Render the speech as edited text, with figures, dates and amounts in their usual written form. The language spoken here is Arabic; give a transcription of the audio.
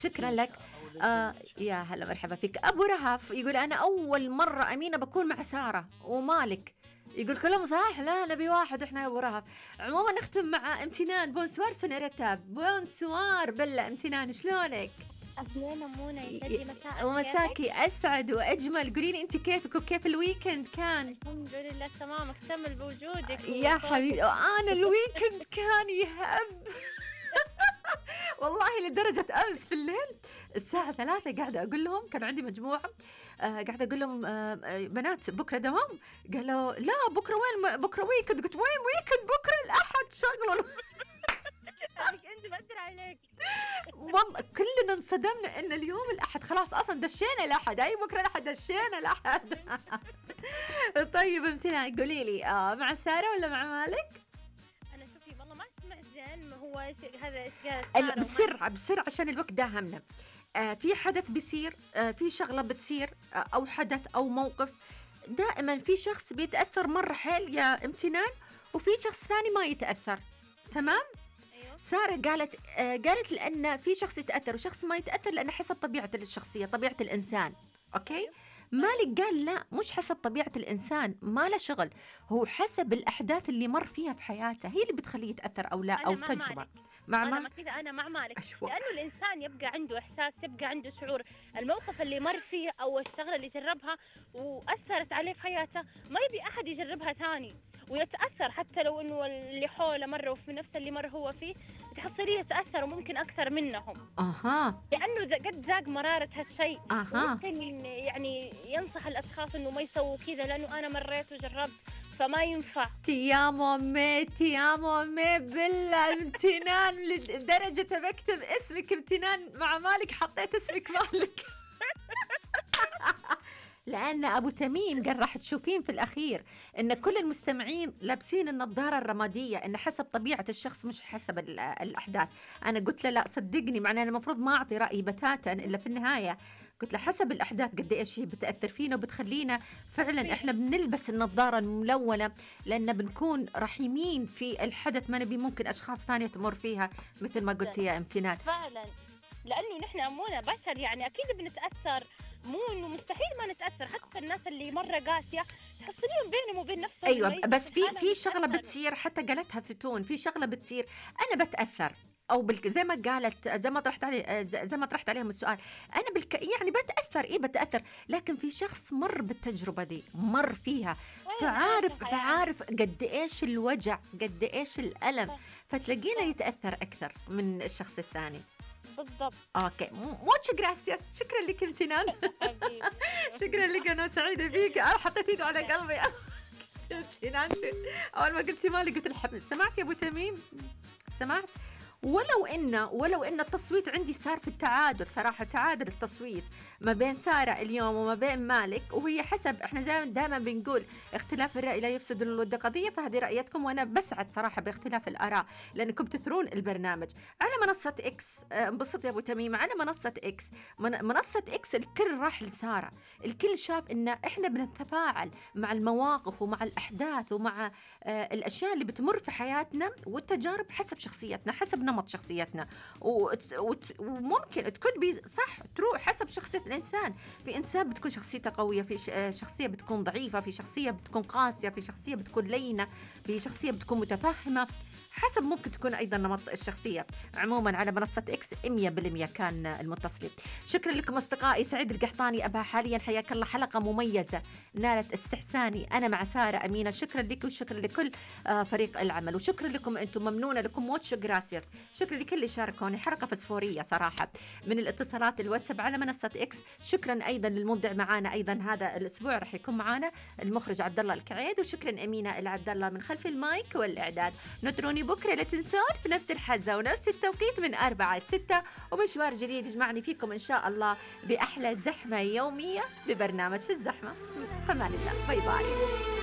شكرا لك. يا هلا مرحبا فيك. أبو رهف يقول أنا أول مرة أمينة بكون مع سارة ومالك. يقول كلام صح، لا نبي واحد احنا يا ابو رهف. عموما نختم مع امتنان. بونسوار سوناريتا. بونسوار بلا امتنان، شلونك؟ أهلين أمونة، يسعد لي مساءك. كيفك؟ ومساكي اسعد واجمل. قولي لي انت كيفك وكيف الويكند كان؟ الحمد لله تمام، أكتمل بوجودك يا وصوتك. حبيبي انا الويكند كان يهب. والله لدرجة أمس في الليل الساعة 3 قاعدة أقول لهم، كان عندي مجموعة قاعدة أقول لهم بنات بكرة دوام. قالوا لا بكرة وين، بكرة ويكند. قلت وين ويكند؟ بكرة الأحد شغل. أنت بدر عليك. والله كلنا انصدمنا إن اليوم الأحد، خلاص أصلا دشينا الأحد. أي بكرة الأحد دشينا الأحد. طيب امتنان قولي لي مع سارة ولا مع مالك؟ أنا شوفي والله ما سمعت زين، ما هو هذا إيش بسرعة بسرعة عشان الوقت داهمنا. في حدث بيصير، في شغلة بتصير، أو حدث أو موقف، دائما في شخص بيتأثر مرة حيل يا امتنان، وفي شخص ثاني ما يتأثر. تمام؟ أيوه. سارة قالت لأن في شخص يتأثر وشخص ما يتأثر لأن حسب طبيعة الشخصية، طبيعة الإنسان. أوكي؟ أيوه. مالك قال لا، مش حسب طبيعة الإنسان، ما له شغل، هو حسب الأحداث اللي مر فيها في حياته هي اللي بتخليه يتأثر أو لا، أنا أو مع تجربة. مالك. مع أنا ما ما كذا، أنا مع مالك. أشوى. لأنه الإنسان يبقى عنده إحساس، يبقى عنده شعور. الموقف اللي مر فيه أو الشغلة اللي جربها وأثرت عليه في حياته ما يبي أحد يجربها ثاني ويتأثر، حتى لو إنه اللي حوله مرة وفي نفس اللي مر هو فيه تحصليه يتأثر وممكن أكثر منهم. لأنه قد ذاق مرارة هالشيء. ممكن يعني ينصح الأشخاص إنه ما يسووا كذا، لأنه أنا مريت وجربت فما ينفع. تيامو أمي بالله امتنان لدرجة بكتب اسمك امتنان مع مالك، حطيت اسمك مالك. لأن أبو تميم قال راح تشوفين في الأخير إن كل المستمعين لابسين النظارة الرمادية، إن حسب طبيعة الشخص مش حسب الأحداث. أنا قلت له لا صدقني، معناه المفروض ما أعطي رأيي بتاتا إلا في النهاية. قلت له حسب الأحداث قد إيش هي بتأثر فينا وبتخلينا فعلا إحنا بنلبس النظارة الملونة، لأن بنكون رحيمين في الحدث، ما نبي ممكن أشخاص ثانية تمر فيها مثل ما قلت يا امتنان. فعلا، لأنه نحن أمونا بشر، يعني أكيد بنتأثر، مو إنه مستحيل ما نتأثر. حتى الناس اللي مرة قاسية تحصليهم بينهم وبين نفسهم. أيوة بس في شغلة بتصير، حتى قالتها في تون، في شغلة بتصير أنا بتأثر، او زي ما قالت، زي ما طرحت عليهم السؤال، انا يعني بتاثر، بتاثر، لكن في شخص مر بالتجربه دي، مر فيها، فعارف قد ايش الوجع، قد ايش الالم، فتلاقينا يتاثر اكثر من الشخص الثاني. بالضبط. اوكي، موتش جراسياس. شكرا لك امتنان. شكرا لك، انا سعيده فيك. حطيت ايده على قلبي. امتنان اول ما قلتي مالي قلت الحمد. سمعت يا ابو تميم؟ سمعت؟ ولو ان التصويت عندي صار في التعادل صراحه، تعادل التصويت ما بين ساره اليوم وما بين مالك، وهي حسب، احنا دائما بنقول اختلاف الراي لا يفسد الود قضيه، فهذه رايتكم، وانا بسعد صراحه باختلاف الاراء لانكم تثرون البرنامج على منصه اكس. انبسط يا ابو تميم، على منصه اكس. منصه اكس الكل راح لساره، الكل شاف ان احنا بنتفاعل مع المواقف ومع الاحداث ومع الاشياء اللي بتمر في حياتنا والتجارب حسب شخصيتنا، حسب نمط شخصيتنا، وممكن تكون صح تروح حسب شخصية الإنسان. في إنسان بتكون شخصيته قوية، في شخصية بتكون ضعيفة، في شخصية بتكون قاسية، في شخصية بتكون لينة، في شخصية بتكون متفهمة، حسب ممكن تكون أيضا نمط الشخصية. عموما على منصة إكس 100% كان المتصلين. شكرا لكم أصدقائي. سعيد القحطاني أبها حاليا، حياك الله. حلقة مميزة نالت استحساني أنا مع سارة أمينة. شكرا لك وشكرا لكل فريق العمل، وشكرا لكم أنتم، ممنونة لكم، موتش جراسياس. شكرا لكل اللي شاركوني، حلقة فسفورية صراحة من الاتصالات الواتساب على منصة إكس. شكرا أيضا للمبدع معانا أيضا هذا الأسبوع راح يكون معانا المخرج عبد الله الكعيد، وشكرا أمينة العبد الله من خلف المايك والإعداد. نطروني بكرة لا تنسون في نفس الحزة ونفس التوقيت من 4 ل 6، ومشوار جديد يجمعني فيكم إن شاء الله بأحلى زحمة يومية ببرنامج في الزحمة. فمان الله، باي باي.